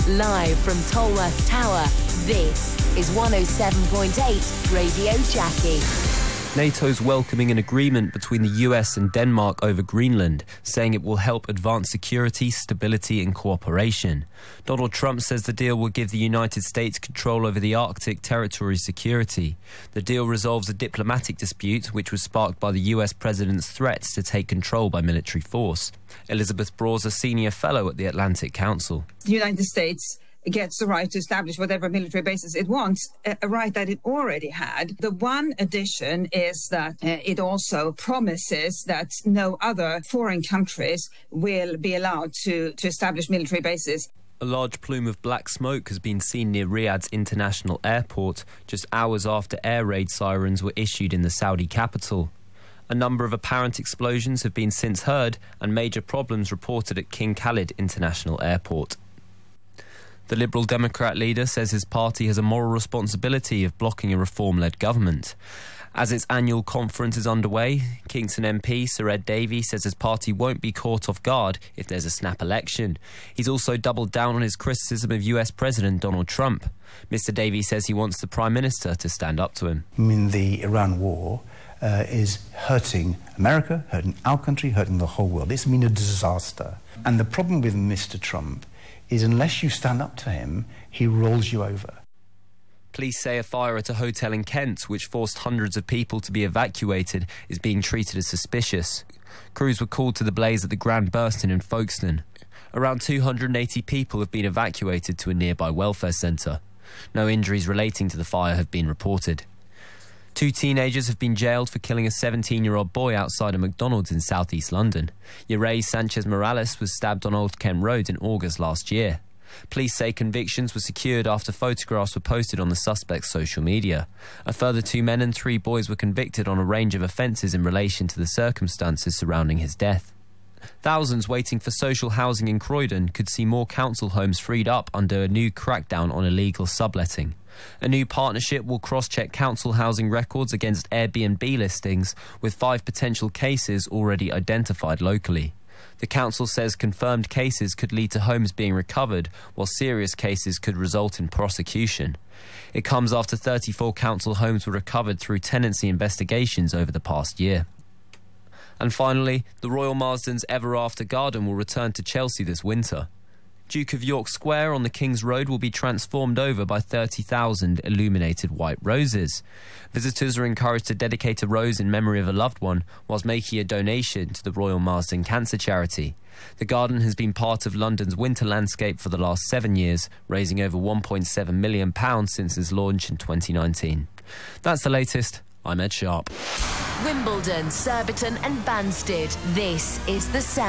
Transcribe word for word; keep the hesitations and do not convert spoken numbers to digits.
Live from Tolworth Tower, this is one oh seven point eight Radio Jackie. NATO's welcoming an agreement between the U S and Denmark over Greenland, saying it will help advance security, stability and cooperation. Donald Trump says the deal will give the United States control over the Arctic territory's security. The deal resolves a diplomatic dispute which was sparked by the U S president's threats to take control by military force. Elizabeth Broer's a senior fellow at the Atlantic Council. The United States gets the right to establish whatever military bases it wants, a right that it already had. The one addition is that uh, it also promises that no other foreign countries will be allowed to, to establish military bases. A large plume of black smoke has been seen near Riyadh's international airport, just hours after air raid sirens were issued in the Saudi capital. A number of apparent explosions have been since heard and major problems reported at King Khalid International Airport. The Liberal Democrat leader says his party has a moral responsibility of blocking a reform-led government. As its annual conference is underway, Kingston M P Sir Ed Davey says his party won't be caught off guard if there's a snap election. He's also doubled down on his criticism of U S President Donald Trump. Mister Davey says he wants the Prime Minister to stand up to him. I mean, the Iran war uh, is hurting America, hurting our country, hurting the whole world. It's been a disaster. And the problem with Mister Trump is unless you stand up to him, he rolls you over. Police say a fire at a hotel in Kent, which forced hundreds of people to be evacuated, is being treated as suspicious. Crews were called to the blaze at the Grand Burston in Folkestone. Around two hundred eighty people have been evacuated to a nearby welfare centre. No injuries relating to the fire have been reported. Two teenagers have been jailed for killing a seventeen-year-old boy outside a McDonald's in southeast London. Yerray Sanchez Morales was stabbed on Old Kent Road in August last year. Police say convictions were secured after photographs were posted on the suspect's social media. A further two men and three boys were convicted on a range of offences in relation to the circumstances surrounding his death. Thousands waiting for social housing in Croydon could see more council homes freed up under a new crackdown on illegal subletting. A new partnership will cross-check council housing records against Airbnb listings, with five potential cases already identified locally. The council says confirmed cases could lead to homes being recovered, while serious cases could result in prosecution. It comes after thirty-four council homes were recovered through tenancy investigations over the past year. And finally, the Royal Marsden's Ever After Garden will return to Chelsea this winter. Duke of York Square on the King's Road will be transformed over by thirty thousand illuminated white roses. Visitors are encouraged to dedicate a rose in memory of a loved one, whilst making a donation to the Royal Marsden Cancer Charity. The garden has been part of London's winter landscape for the last seven years, raising over one point seven million pounds since its launch in twenty nineteen. That's the latest. I'm Ed Sharp. Wimbledon, Surbiton and Banstead. This is The Sound.